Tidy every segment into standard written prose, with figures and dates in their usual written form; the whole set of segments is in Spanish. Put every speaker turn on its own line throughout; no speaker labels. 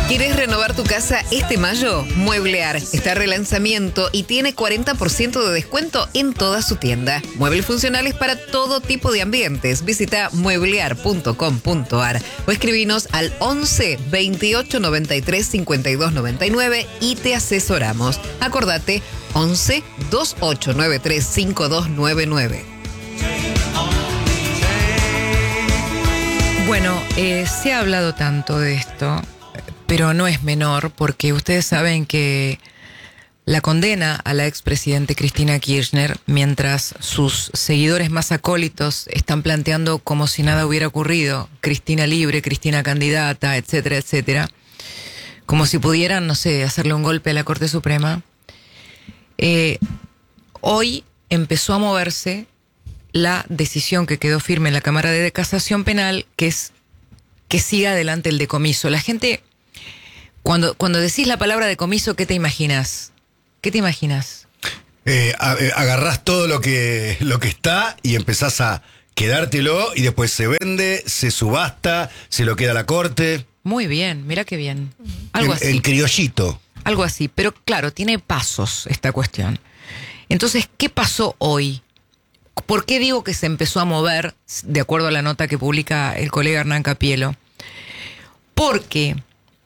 ¿Quieres renovar tu casa este mayo? Mueblear está en relanzamiento y tiene 40% de descuento en toda su tienda. Muebles funcionales para todo tipo de ambientes. Visita mueblear.com.ar o escribinos al 11 28 93 52 99 y te asesoramos. Acordate, 11 28 93 52 99.
Bueno, se ha hablado tanto de esto, pero no es menor, porque ustedes saben que la condena a la expresidente Cristina Kirchner, mientras sus seguidores más acólitos están planteando como si nada hubiera ocurrido, Cristina libre, Cristina candidata, etcétera, etcétera, como si pudieran, no sé, hacerle un golpe a la Corte Suprema, hoy empezó a moverse la decisión que quedó firme en la Cámara de Casación Penal, que es que siga adelante el decomiso. La gente, cuando decís la palabra decomiso, ¿qué te imaginas? ¿Qué te imaginas?
Agarrás todo lo que está y empezás a quedártelo y después se vende, se subasta, se lo queda a la corte.
Muy bien, mira qué bien. Algo así.
El criollito.
Algo así, pero claro, tiene pasos esta cuestión. Entonces, ¿qué pasó hoy? ¿Por qué digo que se empezó a mover, de acuerdo a la nota que publica el colega Hernán Capielo? Porque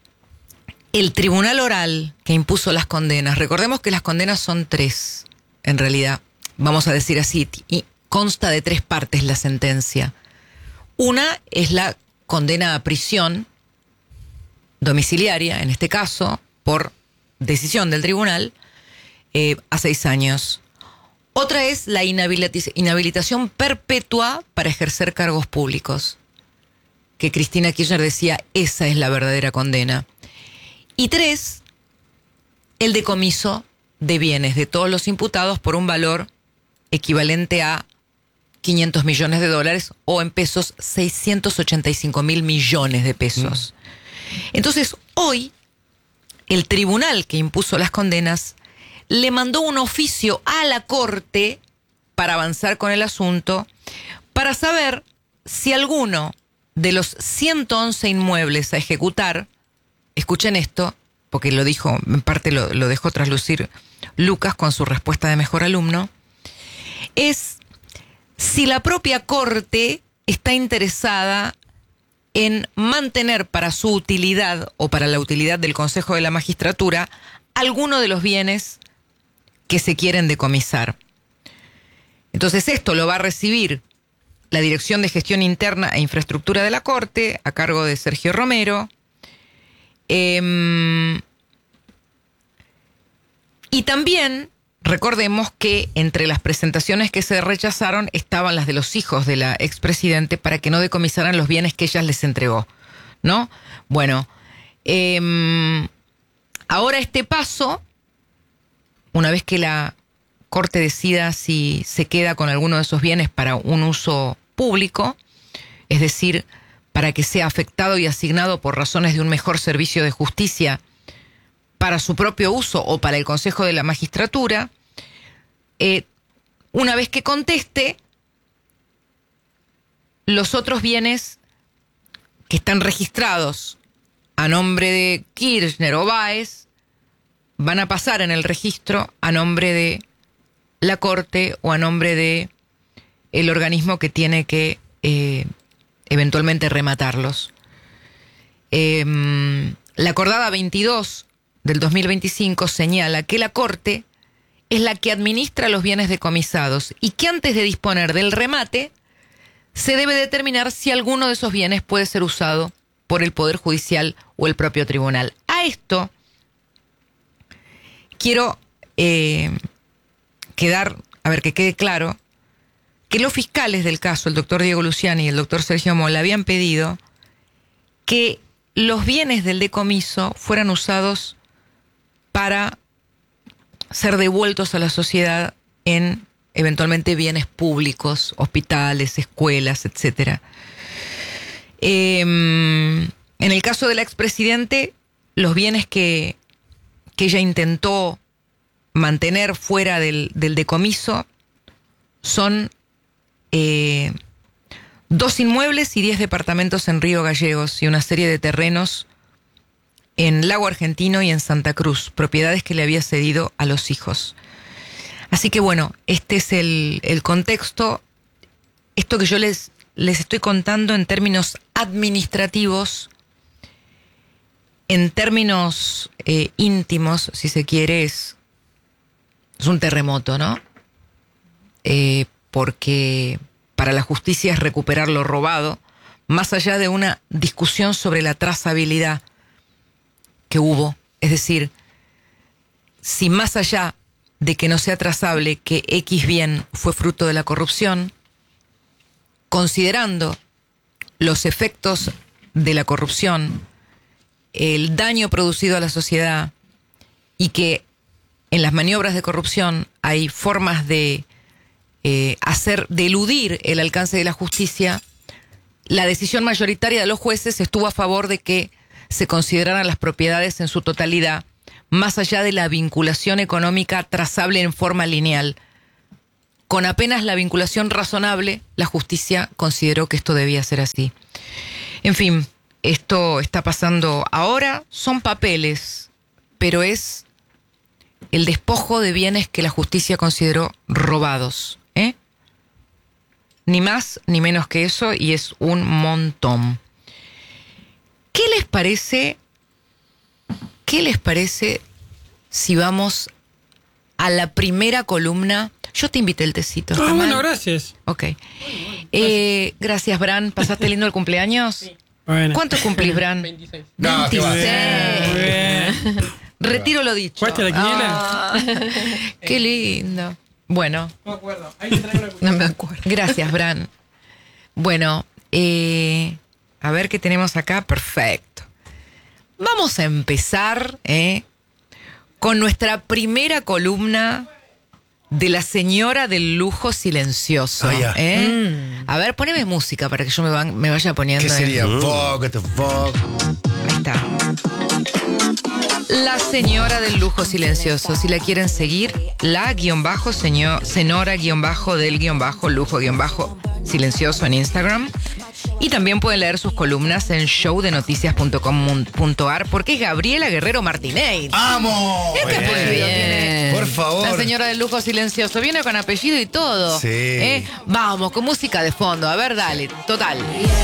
el tribunal oral que impuso las condenas, recordemos que las condenas son 3, en realidad, vamos a decir así, y consta de 3 partes la sentencia. Una es la condena a prisión domiciliaria, en este caso, por decisión del tribunal, a 6 años. Otra es la inhabilitación perpetua para ejercer cargos públicos, que Cristina Kirchner decía, esa es la verdadera condena. Y 3, el decomiso de bienes de todos los imputados por un valor equivalente a $500 millones o en pesos 685.000 millones de pesos. Entonces, hoy, el tribunal que impuso las condenas le mandó un oficio a la Corte para avanzar con el asunto, para saber si alguno de los 111 inmuebles a ejecutar, escuchen esto, porque lo dijo, en parte lo dejó traslucir Lucas con su respuesta de mejor alumno, es si la propia Corte está interesada en mantener para su utilidad o para la utilidad del Consejo de la Magistratura alguno de los bienes que se quieren decomisar. Entonces esto lo va a recibir la Dirección de Gestión Interna e Infraestructura de la Corte, a cargo de Sergio Romero. Y también recordemos que entre las presentaciones que se rechazaron estaban las de los hijos de la expresidente para que no decomisaran los bienes que ella les entregó, ¿no? Bueno, ahora este paso, una vez que la Corte decida si se queda con alguno de esos bienes para un uso público, es decir, para que sea afectado y asignado por razones de un mejor servicio de justicia para su propio uso o para el Consejo de la Magistratura, una vez que conteste, los otros bienes que están registrados a nombre de Kirchner o Báez van a pasar en el registro a nombre de la Corte o a nombre de el organismo que tiene que eventualmente rematarlos. La acordada 22 del 2025 señala que la Corte es la que administra los bienes decomisados y que antes de disponer del remate se debe determinar si alguno de esos bienes puede ser usado por el Poder Judicial o el propio tribunal. A esto quiero que quede claro que los fiscales del caso, el doctor Diego Luciani y el doctor Sergio Mola, habían pedido que los bienes del decomiso fueran usados para ser devueltos a la sociedad en eventualmente bienes públicos, hospitales, escuelas, etc. En el caso de la expresidente, los bienes que ella intentó mantener fuera del decomiso son 2 inmuebles y 10 departamentos en Río Gallegos y una serie de terrenos en Lago Argentino y en Santa Cruz, propiedades que le había cedido a los hijos. Así que bueno, este es el contexto. Esto que yo les estoy contando en términos administrativos, en términos íntimos, si se quiere, es un terremoto, ¿no? Porque para la justicia es recuperar lo robado, más allá de una discusión sobre la trazabilidad que hubo. Es decir, si más allá de que no sea trazable que X bien fue fruto de la corrupción, considerando los efectos de la corrupción, el daño producido a la sociedad y que en las maniobras de corrupción hay formas de eludir el alcance de la justicia, la decisión mayoritaria de los jueces estuvo a favor de que se consideraran las propiedades en su totalidad, más allá de la vinculación económica trazable en forma lineal. Con apenas la vinculación razonable, la justicia consideró que esto debía ser así. En fin, esto está pasando ahora, son papeles, pero es el despojo de bienes que la justicia consideró robados, ¿eh? Ni más ni menos que eso, y es un montón. ¿Qué les parece si vamos a la primera columna? Yo te invité el tecito.
Ah, bueno, gracias.
Ok. Gracias, Bran. ¿Pasaste lindo el cumpleaños?
Sí. Bueno.
¿Cuánto cumplís, Bran?
26.
No, ¿qué va?
26.
Muy bien.
Retiro lo dicho.
¿Jugaste la quiniela?
Qué lindo. Bueno.
No me acuerdo. Hay que traer una
No me acuerdo.
Gracias, Bran. Bueno, a ver qué tenemos acá. Perfecto. Vamos a empezar con nuestra primera columna de la señora del lujo silencioso.
Ah, ya.
A ver, poneme música para que yo me vaya poniendo.
¿Qué sería? Vogue, what the fuck.
Ahí está. La señora del lujo silencioso. Si la quieren seguir, senora-del-lujo-silencioso en Instagram. Y también pueden leer sus columnas en showdenoticias.com.ar, porque es Gabriela Guerrero Martínez.
¡Vamos!
Mira qué apellido tiene.
Por favor.
La señora del lujo silencioso. Viene con apellido y todo.
Sí.
Vamos, con música de fondo. A ver, dale. Total.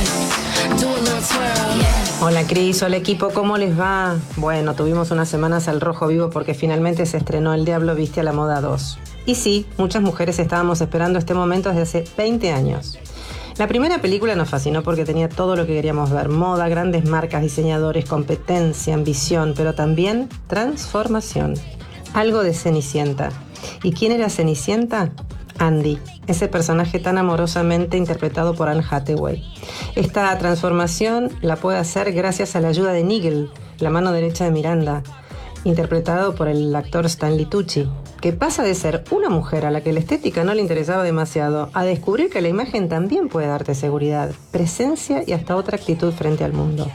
Hola Cris, hola equipo, ¿cómo les va? Bueno, tuvimos unas semanas al rojo vivo porque finalmente se estrenó El Diablo Viste a la Moda 2. Y sí, muchas mujeres estábamos esperando este momento desde hace 20 años. La primera película nos fascinó porque tenía todo lo que queríamos ver: moda, grandes marcas, diseñadores, competencia, ambición, pero también transformación. Algo de Cenicienta. ¿Y quién era Cenicienta? Andy, ese personaje tan amorosamente interpretado por Anne Hathaway. Esta transformación la puede hacer gracias a la ayuda de Nigel, la mano derecha de Miranda, interpretado por el actor Stanley Tucci, que pasa de ser una mujer a la que la estética no le interesaba demasiado a descubrir que la imagen también puede darte seguridad, presencia y hasta otra actitud frente al mundo.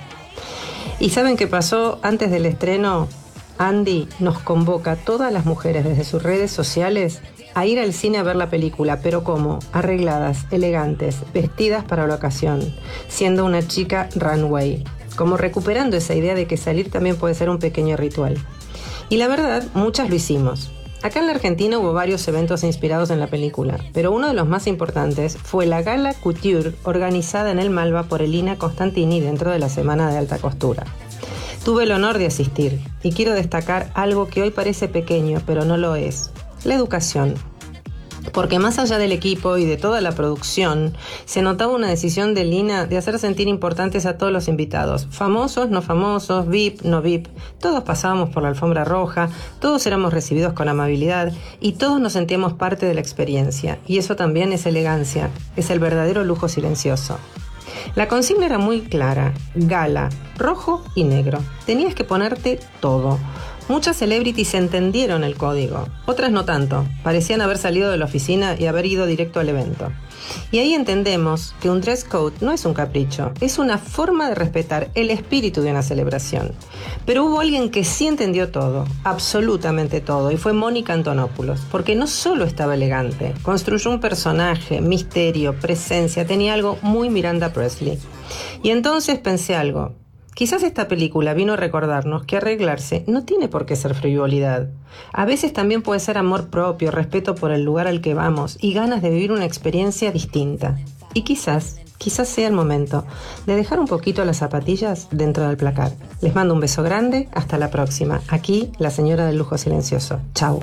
¿Y saben qué pasó? Antes del estreno, Andy nos convoca a todas las mujeres desde sus redes sociales a ir al cine a ver la película, pero ¿cómo? Arregladas, elegantes, vestidas para la ocasión, siendo una chica runway, como recuperando esa idea de que salir también puede ser un pequeño ritual. Y la verdad, muchas lo hicimos. Acá en la Argentina hubo varios eventos inspirados en la película, pero uno de los más importantes fue la Gala Couture organizada en el Malva por Elina Costantini dentro de la Semana de Alta Costura. Tuve el honor de asistir y quiero destacar algo que hoy parece pequeño, pero no lo es: la educación. Porque más allá del equipo y de toda la producción, se notaba una decisión de Lina de hacer sentir importantes a todos los invitados. Famosos, no famosos, VIP, no VIP. Todos pasábamos por la alfombra roja, todos éramos recibidos con amabilidad y todos nos sentíamos parte de la experiencia. Y eso también es elegancia, es el verdadero lujo silencioso. La consigna era muy clara: gala, rojo y negro. Tenías que ponerte todo. Muchas celebrities entendieron el código, otras no tanto, parecían haber salido de la oficina y haber ido directo al evento. Y ahí entendemos que un dress code no es un capricho, es una forma de respetar el espíritu de una celebración. Pero hubo alguien que sí entendió todo, absolutamente todo, y fue Mónica Antonopoulos, porque no solo estaba elegante, construyó un personaje, misterio, presencia, tenía algo muy Miranda Presley. Y entonces pensé algo: Quizás esta película vino a recordarnos que arreglarse no tiene por qué ser frivolidad. A veces también puede ser amor propio, respeto por el lugar al que vamos y ganas de vivir una experiencia distinta. Y quizás sea el momento de dejar un poquito las zapatillas dentro del placar. Les mando un beso grande, hasta la próxima. Aquí, la señora del lujo silencioso. Chau.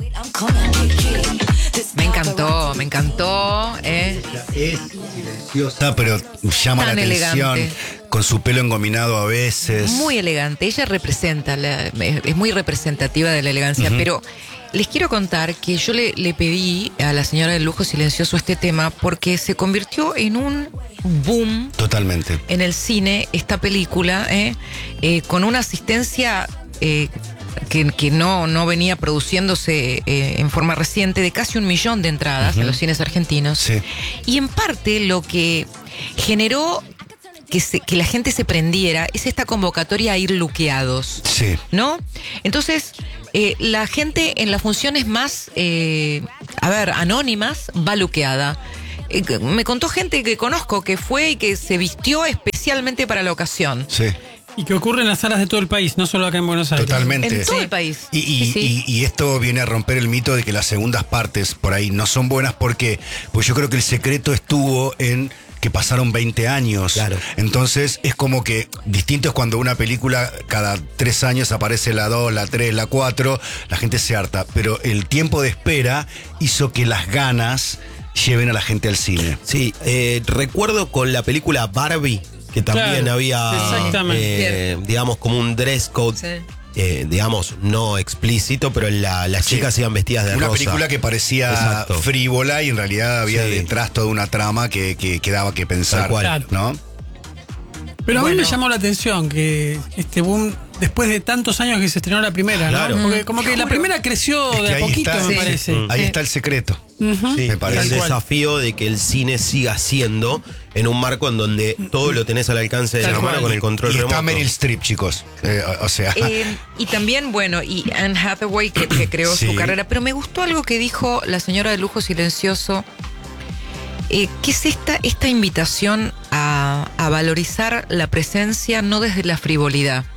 Me encantó.
Es silenciosa, pero llama
Tan
la atención.
elegante.
Con su pelo engominado a veces.
Muy elegante. Ella representa, es muy representativa de la elegancia, pero les quiero contar que yo le pedí a la señora del lujo silencioso este tema porque se convirtió en un boom
Totalmente.
en el cine esta película, con una asistencia que no venía produciéndose en forma reciente, de casi 1 millón de entradas en los cines argentinos.
Sí.
Y en parte lo que generó que la gente se prendiera es esta convocatoria a ir luqueados,
Sí.
¿no? Entonces, la gente en las funciones más, anónimas, va luqueada. Me contó gente que conozco que fue y que se vistió especialmente para la ocasión.
Sí.
Y que ocurre en las salas de todo el país, no solo acá en Buenos Aires.
Totalmente.
En todo
Sí.
el país.
Y
Sí.
esto viene a romper el mito de que las segundas partes por ahí no son buenas porque pues yo creo que el secreto estuvo en que pasaron 20 años.
Claro.
Entonces es como que distinto es cuando una película cada 3 años aparece la 2, la 3, la 4, la gente se harta. Pero el tiempo de espera hizo que las ganas lleven a la gente al cine.
Sí, recuerdo con la película Barbie, que también
Claro,
había,
exactamente.
digamos, como un dress code,
Sí.
digamos, no explícito, pero las
Sí.
chicas iban vestidas de
Una
rosa.
película que parecía
Exacto.
frívola y en realidad había
Sí.
detrás toda una trama que daba que pensar.
Tal cual.
Claro.
¿No?
Pero a mí
Bueno.
me llamó la atención que este boom, después de tantos años que se estrenó la primera,
Claro.
¿no? Porque como que la primera creció
Es que
de a
ahí
poquito,
está,
me
sí.
parece.
Ahí está el secreto.
Ujú.
Sí,
Me parece.
el
Tal cual.
desafío de que el cine siga siendo en un marco en donde todo lo tenés al alcance de
Tal
la mano
cual.
con el control
Y
remoto.
está Meryl Streep, chicos. O sea,
Y también, bueno, y Anne Hathaway que creó
Sí.
su carrera. Pero me gustó algo que dijo la señora del lujo silencioso, que es esta invitación a valorizar la presencia no desde la frivolidad,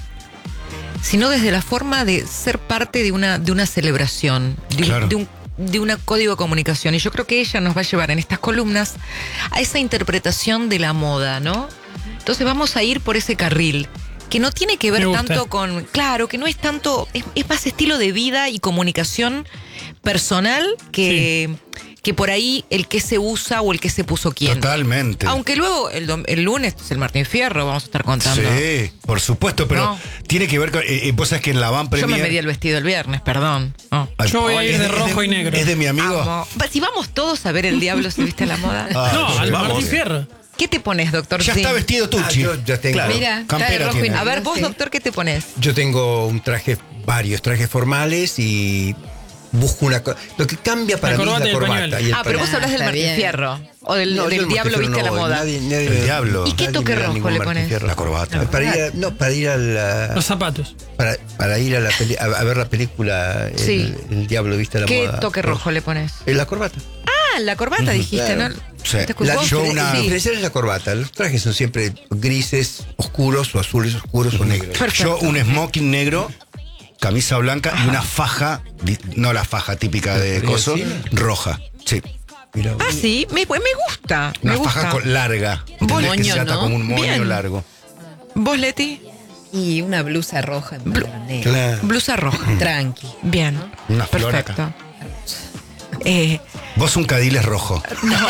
sino desde la forma de ser parte de una celebración,
Claro.
de un código de comunicación. Y yo creo que ella nos va a llevar en estas columnas a esa interpretación de la moda, ¿no? Entonces vamos a ir por ese carril, que no tiene que ver
Me gusta.
tanto con... Claro, que no es tanto... Es más estilo de vida y comunicación personal que por ahí el que se usa o el que se puso quién.
totalmente.
Aunque luego el lunes es el Martín Fierro, vamos a estar contando.
Sí, por supuesto, pero
No.
tiene que ver con. Vos sabés que en la van
Yo me
premier.
medí el vestido el viernes, perdón. No.
Yo voy a ir
¿Es
de rojo y negro.
¿Es de mi amigo?
Amo. Si vamos todos a ver El Diablo se viste a la moda.
Ah,
No, al
vamos.
Martín Fierro.
¿Qué te pones, doctor?
ya
Sí.
está vestido Tucci.
Yo ya tengo.
Claro.
Mira, está de
Campera
rojo y
tiene.
A ver,
negro,
vos,
sí.
doctor, ¿qué te pones?
Yo tengo varios trajes formales y busco una cosa. Lo que cambia para mí es
corbata
la
y el
corbata.
pañuelo.
Y el
Pero vos
pañuelo.
hablas del
está
Martín
bien.
Fierro. O del,
No, yo
del
el
Diablo
Martín
viste a la
Fierro no,
moda.
El Diablo.
¿Y qué
nadie
toque
me da
rojo
ningún
le
Martín
pones?
Fierro.
La corbata.
Para ir a la.
Los zapatos.
Para ir a ver la película
Sí.
el Diablo viste a la
¿Qué
moda.
toque rojo le pones?
La corbata.
Ah, la corbata dijiste,
claro.
¿no?
Sí.
¿Te escuchó?
La- yo una-
La
Sí.
diferencia es la corbata. Los trajes son siempre grises, oscuros, o azules oscuros o negros.
Perfecto.
Yo un smoking negro, camisa blanca y una faja, no la faja típica de
¿Pero
coso,
encima?
roja. Sí.
Mira,
Ah, sí, me gusta.
Una
me gusta.
faja larga. ¿Entendés? Que se
Moño,
ata
¿no?
como un moño
Bien.
largo.
¿Vos, Leti?
Y una blusa roja en negro.
claro.
Blusa roja.
Tranqui.
Bien.
Una flor
Perfecto.
acá.
Eh,
Vos un Cadiles rojo.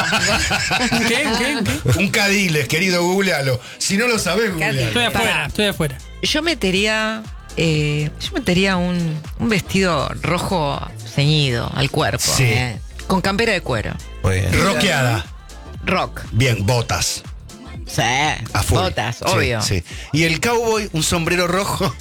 ¿Qué?
Un Cadiles, querido, googlealo. Si no lo sabés, googlealo.
Estoy afuera.
yo metería un vestido rojo ceñido al cuerpo.
Sí.
Con campera de cuero.
Muy bien.
Roqueada.
Rock.
Bien, botas.
Sí.
A full.
Botas,
Sí,
obvio.
Sí. Y el cowboy, un sombrero rojo.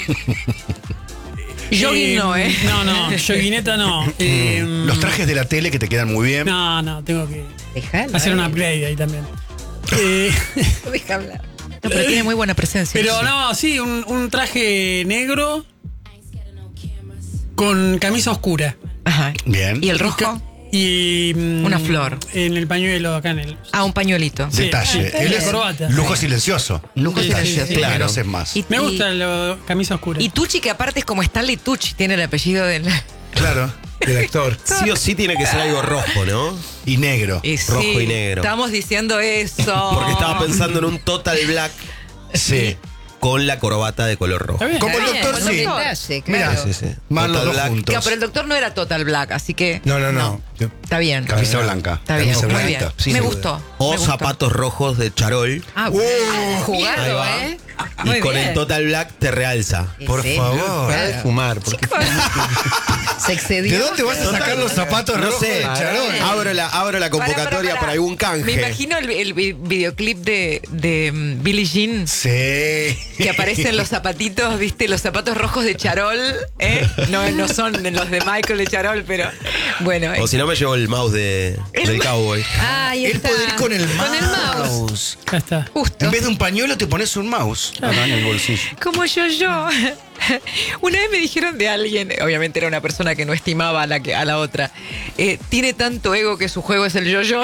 Jogging no, ¿eh?
No, joguineta no.
Los trajes de la tele que te quedan muy bien.
No, tengo que
Dejalo.
hacer un upgrade ahí también.
Deja hablar.
No, pero tiene muy buena presencia.
Pero no, sí, un traje negro con camisa oscura.
Ajá.
Bien.
¿Y el rojo?
Y
Una flor.
En el pañuelo acá en el...
Un pañuelito.
Sí,
Detalle.
sí,
Él
la
es
corbata.
lujo silencioso.
Lujo silencioso.
Claro.
Claro.
No es más.
Y-
Me gusta la camisa oscura.
Y Tucci, que aparte es como Stanley Tucci, tiene el apellido del...
Claro.
Del actor.
Sí o sí tiene que ser algo rojo, ¿no?
Y negro.
Rojo y negro.
Estamos diciendo eso.
Porque estaba pensando en un total black
Sí.
con la corbata de color rojo.
Está bien.
Como el
Está bien,
doctor,
buen
sí.
detalle,
Mira,
claro.
Sí, sí.
más los
Total
dos
black.
juntos.
Claro, pero el doctor no era total black, así que
No.
está bien.
Camisa blanca.
Está bien,
Camisa
muy bien.
blanca.
Sí,
me
sí.
gustó.
O
me gustó.
zapatos rojos de charol. Ahí
Jugado,
va.
¿eh?
Y
Muy
con
bien.
el total black te realza.
Por
Sí.
favor.
Para de fumar, porque
Se excedió.
¿De dónde vas a sacar los zapatos
No
rojos
sé,
de charol?
abro la convocatoria para algún canje.
Me imagino el videoclip de Billie Jean.
Sí.
Que aparecen los zapatitos, ¿viste? Los zapatos rojos de charol. ¿Eh? No son los de Michael de charol, pero bueno.
O si no me llevo el mouse del cowboy.
Ahí
Él
está.
puede ir con el mouse.
Con el mouse.
Ya está.
Justo.
En vez de un pañuelo te pones un mouse. Acá en el bolsillo.
Como yo. Una vez me dijeron de alguien, obviamente era una persona que no estimaba a la otra, tiene tanto ego que su juego es el yo-yo.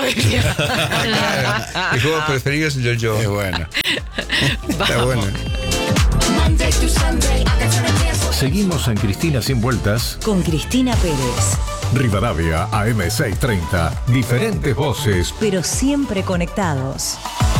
mi juego preferido es el yo-yo.
Es bueno.
Está bueno.
Seguimos en Cristina Sin Vueltas,
Con Cristina Pérez,
Rivadavia AM630. Diferentes voces,
pero siempre conectados.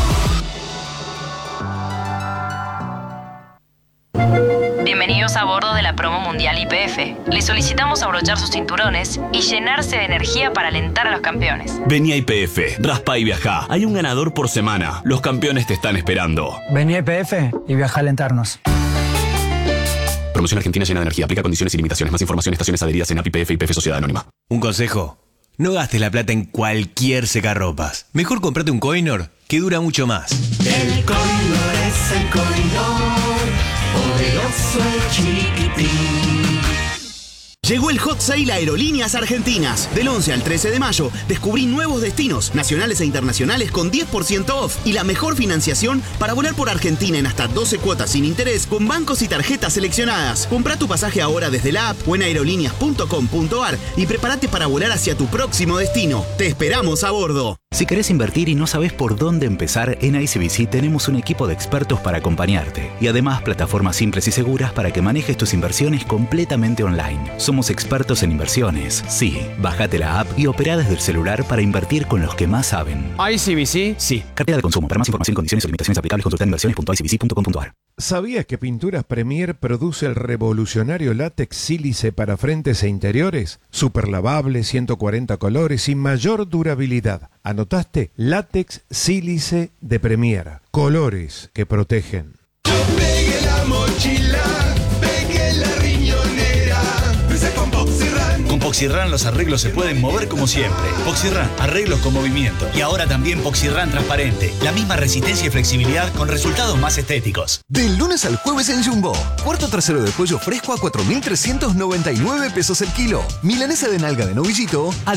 Bienvenidos a bordo de la promo mundial YPF. Les solicitamos abrochar sus cinturones y llenarse de energía para alentar a los campeones.
Vení a YPF, raspa y viajá. Hay un ganador por semana. Los campeones te están esperando.
Vení a YPF y viaja a alentarnos.
Promoción Argentina llena de energía. Aplica condiciones y limitaciones. Más información, estaciones adheridas en API YPF y YPF Sociedad Anónima.
Un consejo. No gastes la plata en cualquier secarropas. Mejor comprate un Coinor que dura mucho más.
El Coinor es el Coinor, poderoso el chiquitín.
Llegó el Hot Sale a Aerolíneas Argentinas. Del 11 al 13 de mayo, descubrí nuevos destinos, nacionales e internacionales con 10% off y la mejor financiación para volar por Argentina en hasta 12 cuotas sin interés con bancos y tarjetas seleccionadas. Comprá tu pasaje ahora desde la app o en aerolíneas.com.ar y prepárate para volar hacia tu próximo destino. Te esperamos a bordo.
Si querés invertir y no sabés por dónde empezar, en ICBC tenemos un equipo de expertos para acompañarte. Y además, plataformas simples y seguras para que manejes tus inversiones completamente online. Somos expertos en inversiones. Sí, bájate la app y opera desde el celular para invertir con los que más saben.
ICBC, sí.
Cartera de consumo. Para más información, condiciones y limitaciones aplicables, consulta en inversiones.icbc.com.ar.
¿Sabías que Pinturas Premier produce el revolucionario látex sílice para frentes e interiores? Super lavable, 140 colores y mayor durabilidad. ¿Anotaste? Látex sílice de Premier. Colores que protegen.
Pegué la mochila, pegué la riñonera, empecé con Poxirran.
Con Poxirran los arreglos se pueden mover como siempre. Poxirran, arreglos con movimiento. Y ahora también Poxirran transparente. La misma resistencia y flexibilidad con resultados más estéticos.
Del lunes al jueves en Jumbo. Cuarto trasero de pollo fresco a 4.399 pesos el kilo. Milanesa de nalga de novillito a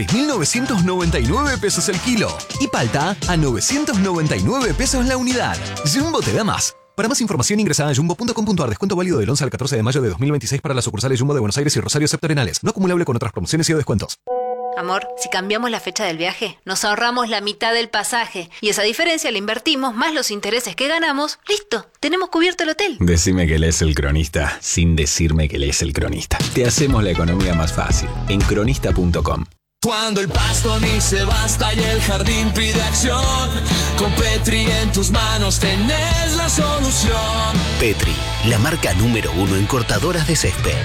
16.999 pesos el kilo. Y palta a 999 pesos la unidad. Jumbo te da más. Para más información ingresa a jumbo.com.ar. Descuento válido del 11 al 14 de mayo de 2026 para las sucursales Jumbo de Buenos Aires y Rosario Septentrionales. No acumulable con otras promociones y o descuentos.
Amor, si cambiamos la fecha del viaje, nos ahorramos la mitad del pasaje. Y esa diferencia la invertimos, más los intereses que ganamos. ¡Listo! Tenemos cubierto el hotel.
Decime que lees El Cronista sin decirme que lees El Cronista. Te hacemos la economía más fácil. En cronista.com.
Cuando el pasto dice basta y el jardín pide acción, con Petri en tus manos tenés la solución.
Petri, la marca número 1 en cortadoras de césped.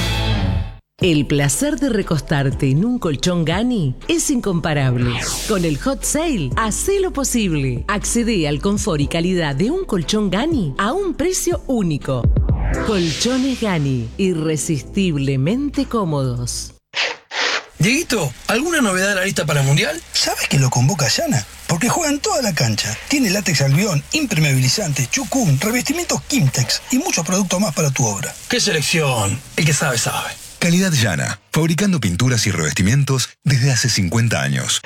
El placer de recostarte en un colchón Gani es incomparable. Con el Hot Sale, hacé lo posible. Accedé al confort y calidad de un colchón Gani a un precio único. Colchones Gani, irresistiblemente cómodos.
Dieguito, ¿alguna novedad en la lista para el Mundial? ¿Sabes que lo convoca Yana? Porque juega en toda la cancha. Tiene látex albión, impermeabilizante, chucún, revestimientos Kimtex y muchos productos más para tu obra. ¡Qué selección! El que sabe, sabe.
Calidad Yana, fabricando pinturas y revestimientos desde hace 50 años.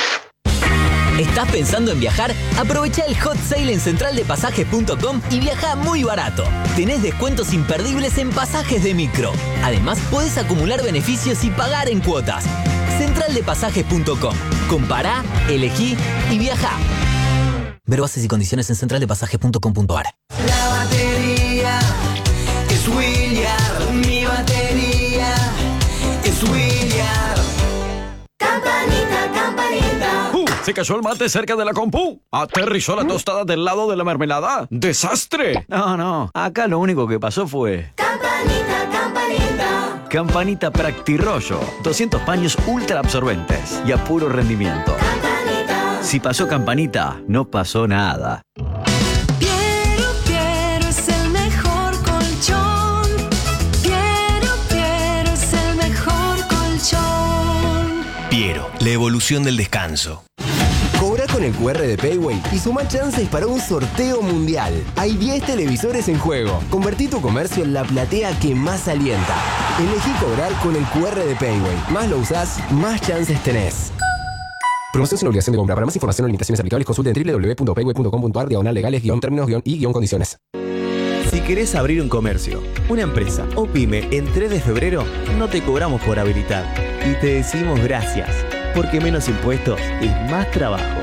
¿Estás pensando en viajar? Aprovecha el Hot Sale en centraldepasajes.com y viaja muy barato. Tenés descuentos imperdibles en pasajes de micro. Además, podés acumular beneficios y pagar en cuotas. Centraldepasajes.com. Compará, elegí y viajá. Ver bases y condiciones en centraldepasajes.com.ar.
La batería es Williard. Mi batería es Williard. Campanita, campanita.
Se cayó el mate cerca de la compu. Aterrizó la tostada del lado de la mermelada. ¡Desastre!
No. Acá lo único que pasó fue...
Campanita, campanita.
Campanita Practirollo. 200 paños ultra absorbentes y a puro rendimiento.
Campanita.
Si pasó Campanita, no pasó nada.
Piero es el mejor colchón. Piero es el mejor colchón.
Piero, la evolución del descanso.
Cobra con el QR de Payway y suma chances para un sorteo mundial. Hay 10 televisores en juego. Convertí tu comercio en la platea que más alienta. Elegí cobrar con el QR de Payway. Más lo usás, más chances tenés. Promoción sin obligación de compra. Para más información o limitaciones aplicables, consulte en www.payway.com.ar/legales-términos-y-condiciones.
Si querés abrir un comercio, una empresa o pyme en 3 de febrero, no te cobramos por habilitar y te decimos gracias, porque menos impuestos es más trabajo.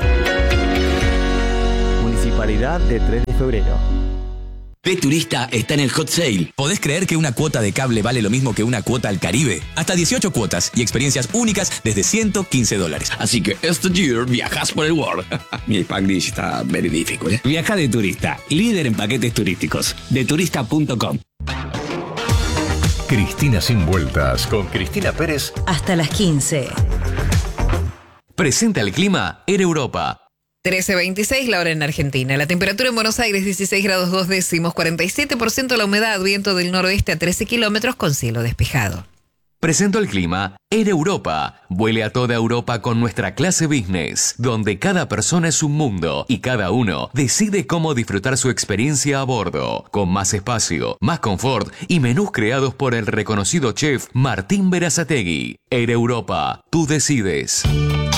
Municipalidad de 3 de febrero.
P-Turista está en el Hot Sale. ¿Podés creer que una cuota de cable vale lo mismo que una cuota al Caribe? Hasta 18 cuotas y experiencias únicas desde $115.
Así que este year viajas por el world. Mi Spanglish está very difficult, ¿eh?
Viaja de Turista, líder en paquetes turísticos. Deturista.com.
Cristina sin vueltas con Cristina Pérez.
Hasta las 15.
Presenta el clima Air Europa.
13:26 la hora en Argentina. La temperatura en Buenos Aires 16 grados 2 décimos, 47% la humedad, viento del noroeste a 13 kilómetros con cielo despejado.
Presento el clima Air Europa. Vuele a toda Europa con nuestra clase business, donde cada persona es un mundo y cada uno decide cómo disfrutar su experiencia a bordo, con más espacio, más confort y menús creados por el reconocido chef Martín Berazategui. Air Europa, tú decides.